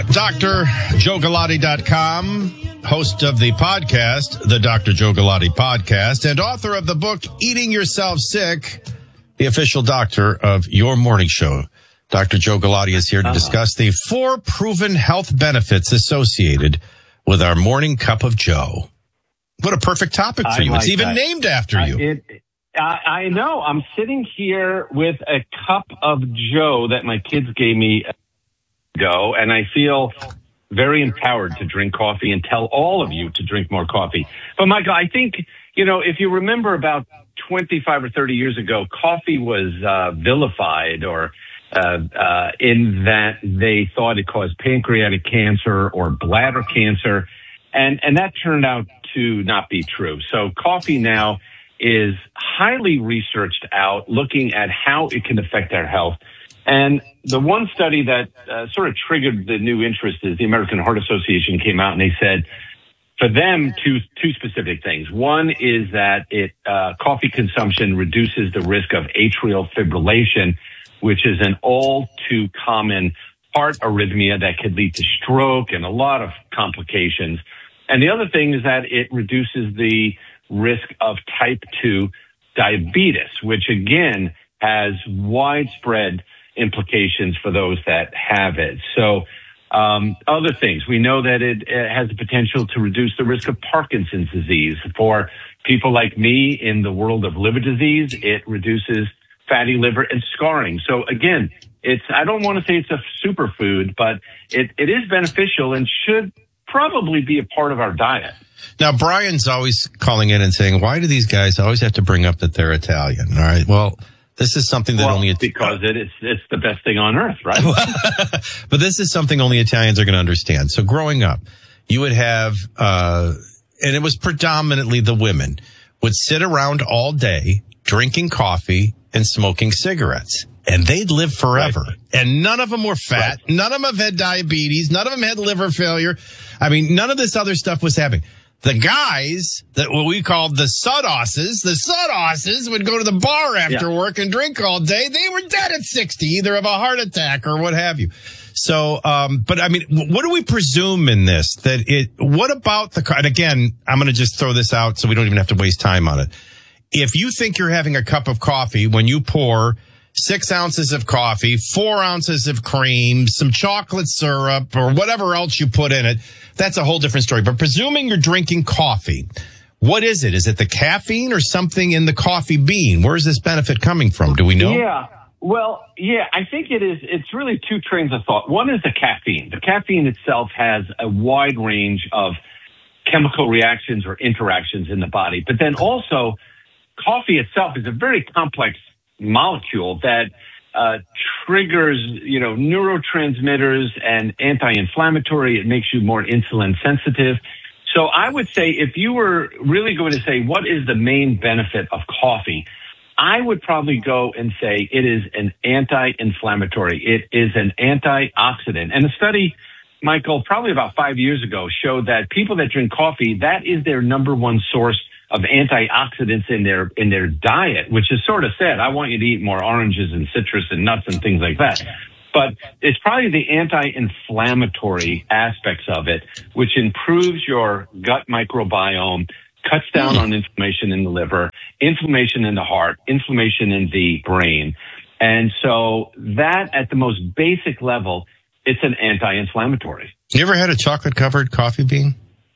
DrJoeGalati.com, host of the podcast, the Dr. Joe Galati Podcast, and author of the book, Eating Yourself Sick, the official doctor of your morning show. Dr. Joe Galati is here to discuss the 4 proven health benefits associated with our morning cup of Joe. What a perfect topic for you. It's even named after you. I know. I'm sitting here with a cup of Joe that my kids gave me ago, and I feel very empowered to drink coffee and tell all of you to drink more coffee. But Michael, I think, if you remember about 25 or 30 years ago, coffee was vilified or in that they thought it caused pancreatic cancer or bladder cancer. And that turned out to not be true. So coffee now is highly researched out, looking at how it can affect our health. And the one study that sort of triggered the new interest is the American Heart Association came out and they said, for them, two specific things. One is that coffee consumption reduces the risk of atrial fibrillation, which is an all too common heart arrhythmia that could lead to stroke and a lot of complications. And the other thing is that it reduces the risk of type 2 diabetes, which again has widespread implications for those that have it. So other things, we know that it has the potential to reduce the risk of Parkinson's disease. For people like me in the world of liver disease, it reduces fatty liver and scarring. So again, I don't want to say it's a superfood, but it is beneficial and should probably be a part of our diet. Now, Brian's always calling in and saying, why do these guys always have to bring up that they're Italian? All right, well, this is something that because it's the best thing on earth, right? But this is something only Italians are going to understand. So growing up, you would have, and it was predominantly the women, would sit around all day drinking coffee and smoking cigarettes. And they'd live forever. Right. And none of them were fat. Right. None of them had diabetes. None of them had liver failure. I mean, none of this other stuff was happening. The guys that what we called the sudosses would go to the bar after work and drink all day. They were dead at 60, either of a heart attack or what have you. So, but I mean, what do we presume in this? What about and again, I'm going to just throw this out so we don't even have to waste time on it. If you think you're having a cup of coffee when you pour 6 ounces of coffee, 4 ounces of cream, some chocolate syrup, or whatever else you put in it, that's a whole different story. But presuming you're drinking coffee, what is it? Is it the caffeine or something in the coffee bean? Where is this benefit coming from? Do we know? Yeah. Well, I think it is. It's really 2 trains of thought. One is the caffeine. The caffeine itself has a wide range of chemical reactions or interactions in the body. But then also, coffee itself is a very complex molecule that triggers, neurotransmitters and anti-inflammatory. It makes you more insulin sensitive. So I would say if you were really going to say what is the main benefit of coffee, I would probably go and say it is an anti-inflammatory. It is an antioxidant. And a study, Michael, probably about 5 years ago showed that people that drink coffee, that is their number one source of antioxidants in their diet, which is sort of sad. I want you to eat more oranges and citrus and nuts and things like that. But it's probably the anti-inflammatory aspects of it, which improves your gut microbiome, cuts down on inflammation in the liver, inflammation in the heart, inflammation in the brain. And so that at the most basic level, it's an anti-inflammatory. You ever had a chocolate-covered coffee bean?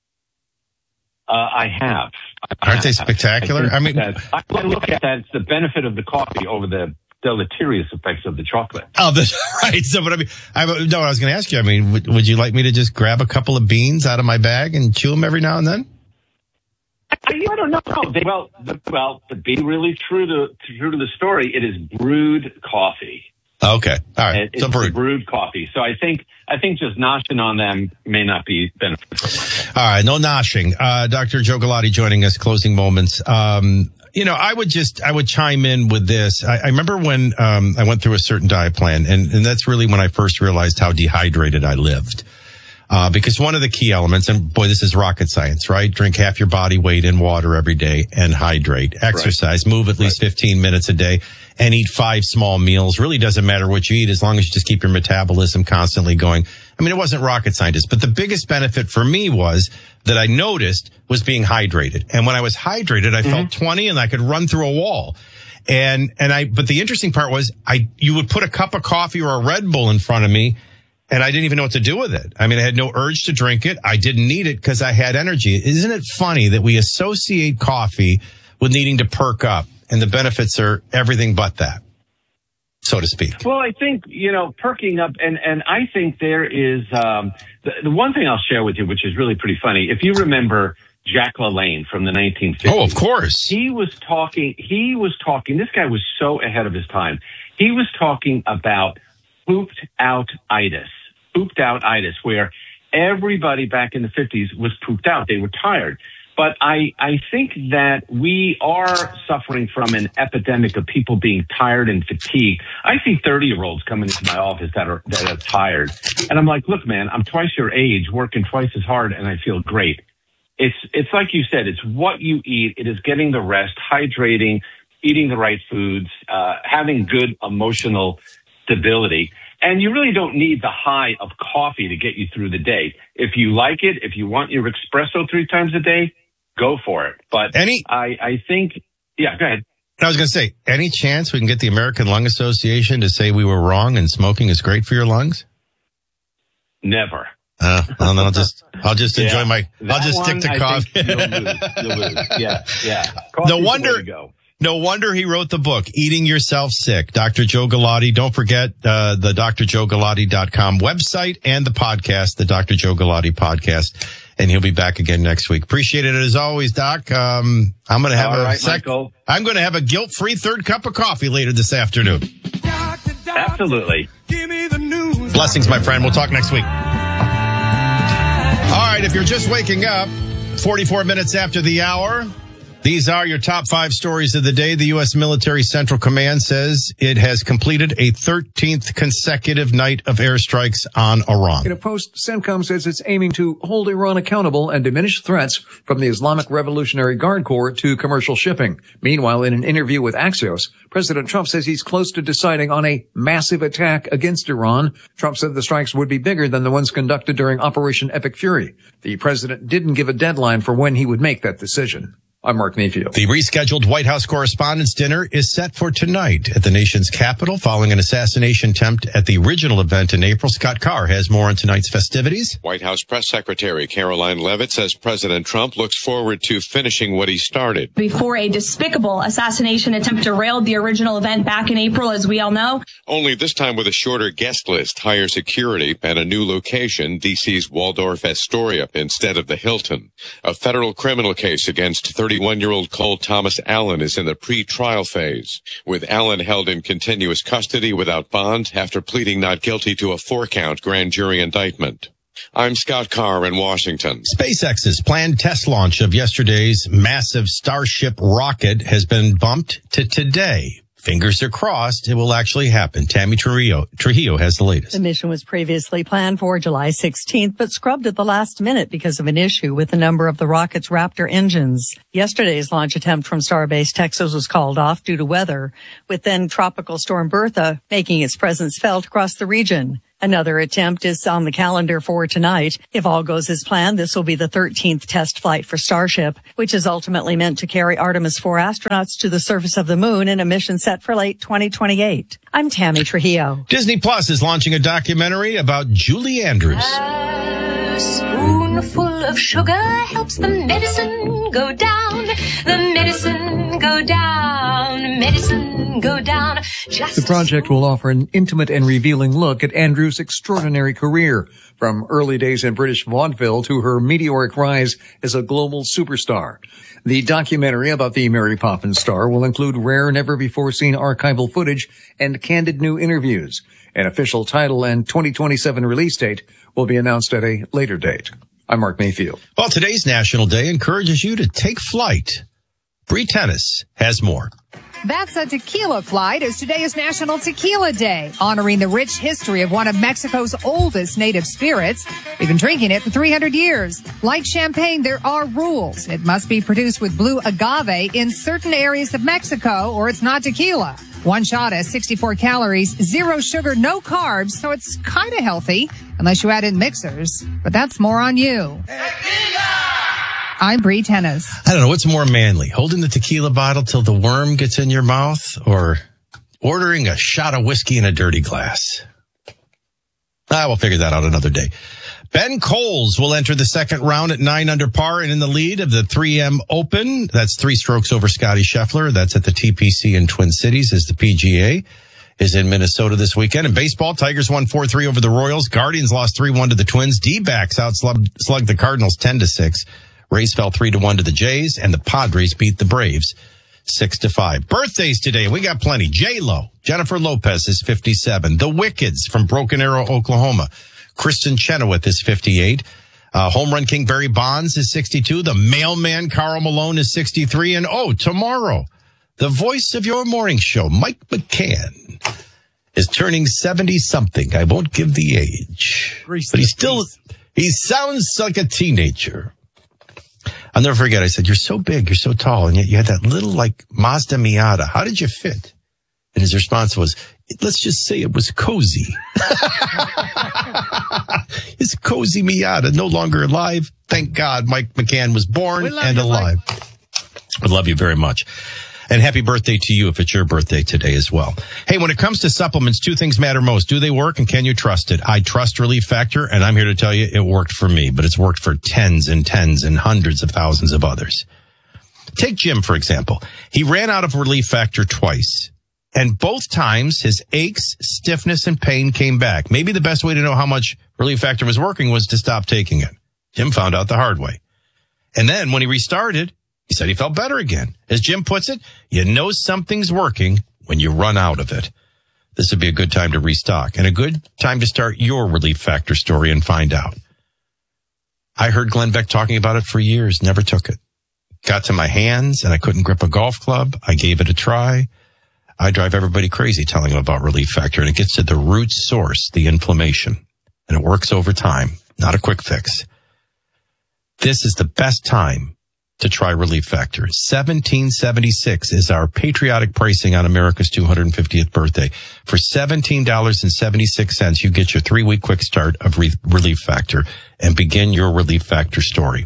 I have. Aren't they spectacular? I look at that. It's the benefit of the coffee over the deleterious effects of the chocolate. Oh, that's right. So, but I was going to ask you. I mean, would you like me to just grab a couple of beans out of my bag and chew them every now and then? I don't know. Well, to be really true to the story, it is brewed coffee. Okay. All right. It's brewed coffee. So I think just noshing on them may not be beneficial. All right. No noshing. Dr. Joe Galati joining us, closing moments. I would chime in with this. I remember when, I went through a certain diet plan and that's really when I first realized how dehydrated I lived. Because one of the key elements, and boy, this is rocket science, right? Drink half your body weight in water every day and hydrate. Exercise, move at least 15 minutes a day and eat 5 small meals. Really doesn't matter what you eat as long as you just keep your metabolism constantly going. I mean, it wasn't rocket scientist, but the biggest benefit for me was that I noticed was being hydrated. And when I was hydrated, I felt 20 and I could run through a wall. But the interesting part was you would put a cup of coffee or a Red Bull in front of me and I didn't even know what to do with it. I mean, I had no urge to drink it. I didn't need it because I had energy. Isn't it funny that we associate coffee with needing to perk up, and the benefits are everything but that, so to speak? Well, I think, perking up, and I think there is, the one thing I'll share with you, which is really pretty funny. If you remember Jack LaLanne from the 1950s. Oh, of course. He was talking, this guy was so ahead of his time. He was talking about pooped out-itis, where everybody back in the 50s was pooped out. They were tired. But I think that we are suffering from an epidemic of people being tired and fatigued. I see 30-year-olds coming into my office that are tired. And I'm like, look, man, I'm twice your age, working twice as hard, and I feel great. It's like you said, it's what you eat. It is getting the rest, hydrating, eating the right foods, having good emotional stability. And you really don't need the high of coffee to get you through the day. If you like it, if you want your espresso 3 times a day, go for it. But I think, yeah, go ahead. I was going to say, any chance we can get the American Lung Association to say we were wrong and smoking is great for your lungs? Never. Well, then I'll just enjoy I'll just stick to coffee. You'll lose. Yeah. No wonder he wrote the book, Eating Yourself Sick. Dr. Joe Galati. Don't forget the drjoegalati.com website and the podcast, the Dr. Joe Galati podcast. And he'll be back again next week. Appreciate it as always, Doc. I'm going to have I'm going to have a guilt-free third cup of coffee later this afternoon. Absolutely. Blessings, my friend. We'll talk next week. All right, if you're just waking up, 44 minutes after the hour, these are your top 5 stories of the day. The U.S. Military Central Command says it has completed a 13th consecutive night of airstrikes on Iran. In a post, CENTCOM says it's aiming to hold Iran accountable and diminish threats from the Islamic Revolutionary Guard Corps to commercial shipping. Meanwhile, in an interview with Axios, President Trump says he's close to deciding on a massive attack against Iran. Trump said the strikes would be bigger than the ones conducted during Operation Epic Fury. The president didn't give a deadline for when he would make that decision. I'm Mark Mayfield. The rescheduled White House Correspondents' Dinner is set for tonight at the nation's capital following an assassination attempt at the original event in April. Scott Carr has more on tonight's festivities. White House Press Secretary Caroline Leavitt says President Trump looks forward to finishing what he started. Before a despicable assassination attempt derailed the original event back in April, as we all know. Only this time with a shorter guest list, higher security, and a new location, D.C.'s Waldorf Astoria, instead of the Hilton. A federal criminal case against 31-year-old Cole Thomas Allen is in the pre-trial phase, with Allen held in continuous custody without bond after pleading not guilty to a 4-count grand jury indictment. I'm Scott Carr in Washington. SpaceX's planned test launch of yesterday's massive Starship rocket has been bumped to today. Fingers are crossed it will actually happen. Tammy Trujillo has the latest. The mission was previously planned for July 16th, but scrubbed at the last minute because of an issue with a number of the rocket's Raptor engines. Yesterday's launch attempt from Starbase Texas was called off due to weather, with then Tropical Storm Bertha making its presence felt across the region. Another attempt is on the calendar for tonight. If all goes as planned, this will be the 13th test flight for Starship, which is ultimately meant to carry Artemis 4 astronauts to the surface of the moon in a mission set for late 2028. I'm Tammy Trujillo. Disney Plus is launching a documentary about Julie Andrews. A spoonful of sugar helps the medicine go down. The medicine go down. Medicine go down. The project will offer an intimate and revealing look at Andrews' extraordinary career, from early days in British vaudeville to her meteoric rise as a global superstar. The documentary about the Mary Poppins star will include rare, never-before-seen archival footage and candid new interviews. An official title and 2027 release date will be announced at a later date. I'm Mark Mayfield. Well, today's National Day encourages you to take flight. Bree Tennis has more. That's a tequila flight, as today is National Tequila Day, honoring the rich history of one of Mexico's oldest native spirits. They've been drinking it for 300 years. Like champagne, there are rules. It must be produced with blue agave in certain areas of Mexico, or it's not tequila. One shot has 64 calories, 0 sugar, no carbs, so it's kind of healthy, unless you add in mixers. But that's more on you. I'm Bree Tennis. I don't know, what's more manly, holding the tequila bottle till the worm gets in your mouth, or ordering a shot of whiskey in a dirty glass? We'll figure that out another day. Ben Coles will enter the second round at 9 under par and in the lead of the 3M Open. That's 3 strokes over Scotty Scheffler. That's at the TPC in Twin Cities as the PGA is in Minnesota this weekend. In baseball, Tigers won 4-3 over the Royals. Guardians lost 3-1 to the Twins. D-backs outslugged the Cardinals 10-6. Rays fell 3-1 to the Jays, and the Padres beat the Braves 6-5. Birthdays today, we got plenty. J-Lo, Jennifer Lopez is 57. The Wickeds from Broken Arrow, Oklahoma. Kristen Chenoweth is 58. Home run king Barry Bonds is 62. The mailman Karl Malone is 63. And tomorrow, the voice of your morning show, Mike McCann, is turning 70-something. I won't give the age. But he sounds like a teenager. I'll never forget, I said, you're so big, you're so tall, and yet you had that little, Mazda Miata. How did you fit? And his response was, let's just say it was cozy. His cozy Miata, no longer alive. Thank God Mike McCann was born and alive. I love you very much. And happy birthday to you if it's your birthday today as well. Hey, when it comes to supplements, 2 things matter most. Do they work and can you trust it? I trust Relief Factor, and I'm here to tell you it worked for me, but it's worked for tens and hundreds of thousands of others. Take Jim, for example. He ran out of Relief Factor twice, and both times his aches, stiffness, and pain came back. Maybe the best way to know how much Relief Factor was working was to stop taking it. Jim found out the hard way. And then when he restarted, he said he felt better again. As Jim puts it, you know something's working when you run out of it. This would be a good time to restock and a good time to start your Relief Factor story and find out. I heard Glenn Beck talking about it for years, never took it. Got to my hands and I couldn't grip a golf club. I gave it a try. I drive everybody crazy telling them about Relief Factor, and it gets to the root source, the inflammation, and it works over time, not a quick fix. This is the best time to try Relief Factor. $17.76 is our patriotic pricing on America's 250th birthday. For $17.76, you get your 3-week quick start of Relief Factor and begin your Relief Factor story.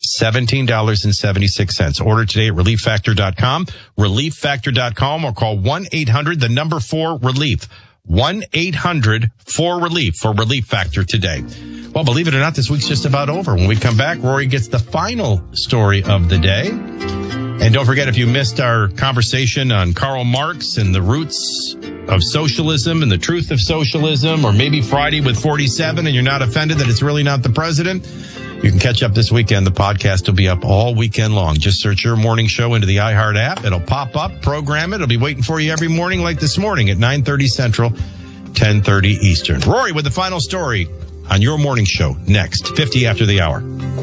$17.76. Order today at ReliefFactor.com, ReliefFactor.com, or call 1-800-4-RELIEF. 1-800-4-RELIEF for Relief Factor today. Well, believe it or not, this week's just about over. When we come back, Rory gets the final story of the day. And don't forget, if you missed our conversation on Karl Marx and the roots of socialism and the truth of socialism, or maybe Friday with 47 and you're not offended that it's really not the president, you can catch up this weekend. The podcast will be up all weekend long. Just search your morning show into the iHeart app. It'll pop up, program it. It'll be waiting for you every morning like this morning at 9:30 Central, 10:30 Eastern. Rory with the final story on your morning show next, 50 after the hour.